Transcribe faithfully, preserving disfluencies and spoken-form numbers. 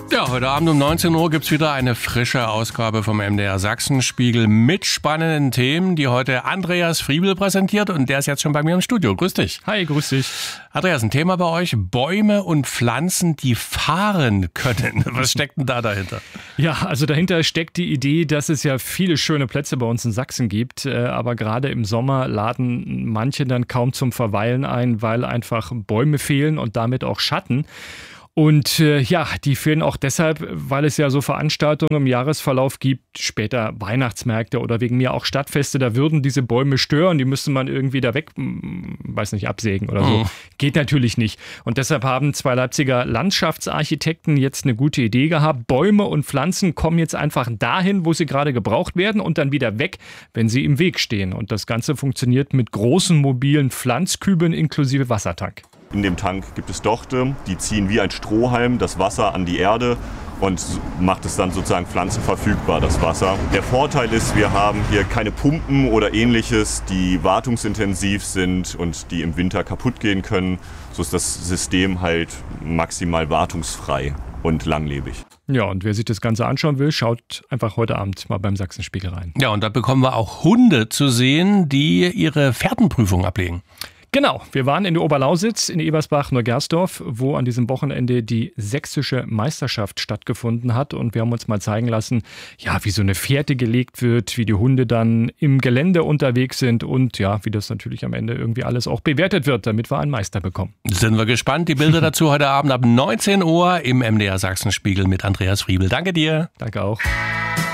Ja, heute Abend um neunzehn Uhr gibt's wieder eine frische Ausgabe vom M D R Sachsenspiegel mit spannenden Themen, die heute Andreas Friebel präsentiert, und der ist jetzt schon bei mir im Studio. Grüß dich. Hi, grüß dich. Andreas, ein Thema bei euch: Bäume und Pflanzen, die fahren können. Was steckt denn da dahinter? Ja, also dahinter steckt die Idee, dass es ja viele schöne Plätze bei uns in Sachsen gibt, aber gerade im Sommer laden manche dann kaum zum Verweilen ein, weil einfach Bäume fehlen und damit auch Schatten. Und äh, ja, die fehlen auch deshalb, weil es ja so Veranstaltungen im Jahresverlauf gibt, später Weihnachtsmärkte oder wegen mir auch Stadtfeste, da würden diese Bäume stören, die müsste man irgendwie da weg, weiß nicht, absägen oder so. Mhm. Geht natürlich nicht. Und deshalb haben zwei Leipziger Landschaftsarchitekten jetzt eine gute Idee gehabt. Bäume und Pflanzen kommen jetzt einfach dahin, wo sie gerade gebraucht werden, und dann wieder weg, wenn sie im Weg stehen. Und das Ganze funktioniert mit großen mobilen Pflanzküben inklusive Wassertank. In dem Tank gibt es Dochte, die ziehen wie ein Strohhalm das Wasser an die Erde und macht es dann sozusagen pflanzenverfügbar, das Wasser. Der Vorteil ist, wir haben hier keine Pumpen oder ähnliches, die wartungsintensiv sind und die im Winter kaputt gehen können. So ist das System halt maximal wartungsfrei und langlebig. Ja, und wer sich das Ganze anschauen will, schaut einfach heute Abend mal beim Sachsenspiegel rein. Ja, und da bekommen wir auch Hunde zu sehen, die ihre Pferdenprüfung ablegen. Genau, wir waren in der Oberlausitz, in Ebersbach-Neugersdorf, wo an diesem Wochenende die sächsische Meisterschaft stattgefunden hat, und wir haben uns mal zeigen lassen, ja, wie so eine Fährte gelegt wird, wie die Hunde dann im Gelände unterwegs sind und ja, wie das natürlich am Ende irgendwie alles auch bewertet wird, damit wir einen Meister bekommen. Sind wir gespannt. Die Bilder dazu heute Abend ab neunzehn Uhr im M D R Sachsenspiegel mit Andreas Friebel. Danke dir. Danke auch.